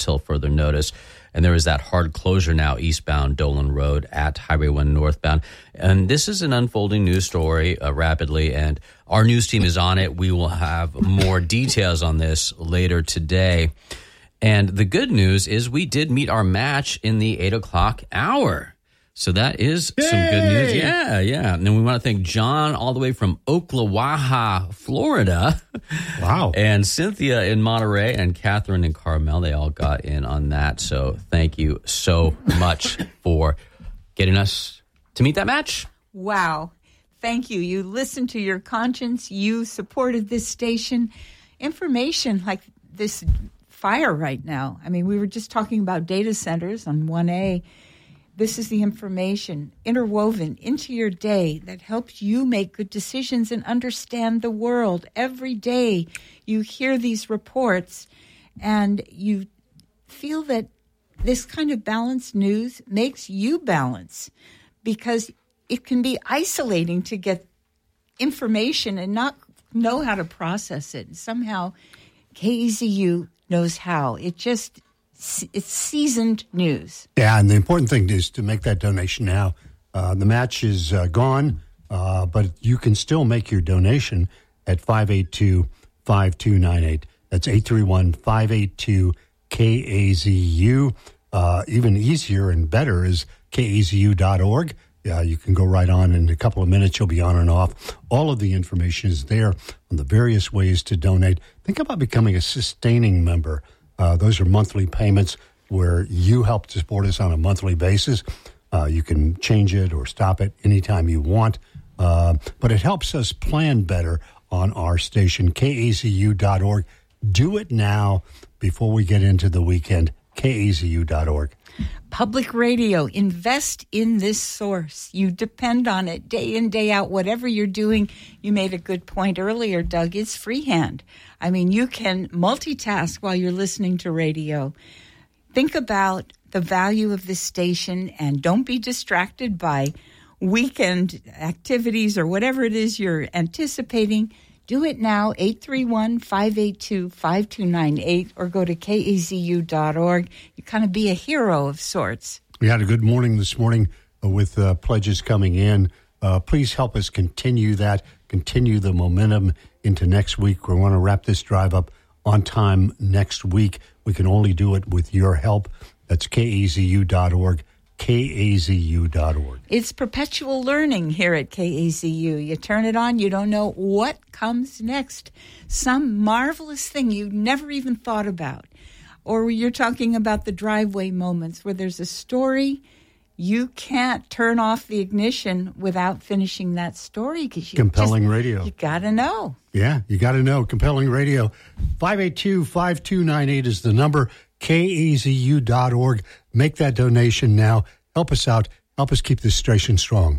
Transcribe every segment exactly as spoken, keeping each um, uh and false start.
until further notice. And there is that hard closure now eastbound Dolan Road at Highway one northbound. And this is an unfolding news story uh, rapidly, and our news team is on it. We will have more details on this later today. And the good news is we did meet our match in the eight o'clock hour. So that is Yay! Some good news. Yeah, yeah. And then we want to thank John all the way from Ocklawaha, Florida. Wow. And Cynthia in Monterey and Catherine in Carmel. They all got in on that. So thank you so much for getting us to meet that match. Wow. Thank you. You listened to your conscience. You supported this station. Information like this fire right now. I mean, we were just talking about data centers on one A. This is the information interwoven into your day that helps you make good decisions and understand the world. Every day you hear these reports and you feel that this kind of balanced news makes you balance, because it can be isolating to get information and not know how to process it. And somehow K E Z U knows how. It just... It's seasoned news. Yeah, and the important thing is to make that donation now. Uh, the match is uh, gone, uh, but you can still make your donation at five eight two, five two nine eight. That's eight three one, five eight two, K A Z U. Uh, even easier and better is K A Z U dot org. Yeah, you can go right on. In a couple of minutes, you'll be on and off. All of the information is there on the various ways to donate. Think about becoming a sustaining member. Uh, those are monthly payments where you help to support us on a monthly basis. Uh, you can change it or stop it anytime you want. Uh, but it helps us plan better on our station, K A Z U dot org. Do it now before we get into the weekend, K A Z U dot org. Public radio, invest in this source. You depend on it day in, day out. Whatever you're doing, you made a good point earlier, Doug, it's freehand. I mean, you can multitask while you're listening to radio. Think about the value of this station and don't be distracted by weekend activities or whatever it is you're anticipating. Do it now, eight three one, five eight two, five two nine eight, or go to K A Z U dot org. You kind of be a hero of sorts. We had a good morning this morning uh, with uh, pledges coming in. Uh, please help us continue that, continue the momentum into next week. We want to wrap this drive up on time next week. We can only do it with your help. That's K A Z U dot org. K A Z U dot org. It's perpetual learning here at K A Z U. You turn it on, you don't know what comes next. Some marvelous thing you never even thought about. Or you're talking about the driveway moments where there's a story. You can't turn off the ignition without finishing that story. Cause you Compelling just, radio. You got to know. Yeah, you got to know. Compelling radio. five eight two, five two nine eight is the number. K A Z U dot org. Make that donation now. Help us out. Help us keep this station strong.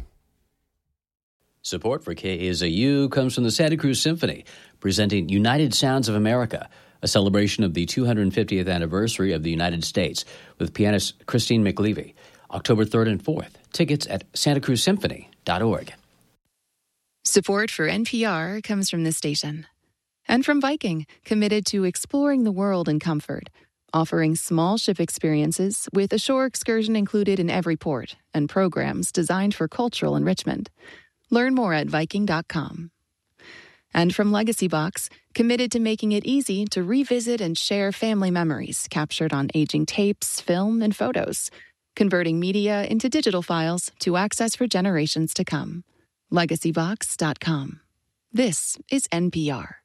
Support for K A Z U comes from the Santa Cruz Symphony, presenting United Sounds of America, a celebration of the two hundred fiftieth anniversary of the United States, with pianist Christine McLeavy, October third and fourth. Tickets at santa cruz symphony dot org. Support for N P R comes from this station. And from Viking, committed to exploring the world in comfort, offering small ship experiences with a shore excursion included in every port and programs designed for cultural enrichment. Learn more at viking dot com. And from Legacy Box, committed to making it easy to revisit and share family memories captured on aging tapes, film, and photos, converting media into digital files to access for generations to come. legacy box dot com. This is N P R.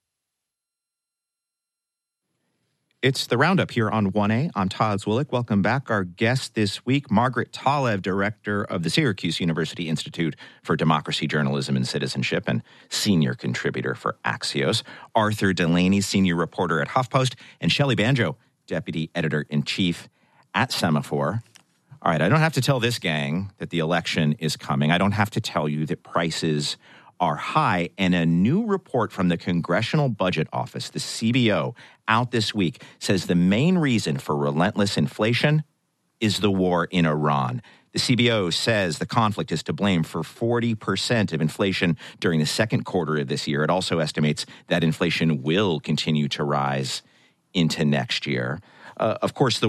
It's the Roundup here on one A. I'm Todd Zwillich. Welcome back. Our guest this week, Margaret Talev, director of the Syracuse University Institute for Democracy, Journalism, and Citizenship, and senior contributor for Axios. Arthur Delaney, senior reporter at HuffPost, and Shelley Banjo, deputy editor-in-chief at Semaphore. All right, I don't have to tell this gang that the election is coming. I don't have to tell you that prices are high, and a new report from the Congressional Budget Office, the C B O, out this week says the main reason for relentless inflation is the war in Iran. The C B O says the conflict is to blame for forty percent of inflation during the second quarter of this year. It also estimates that inflation will continue to rise into next year. Uh, of course, the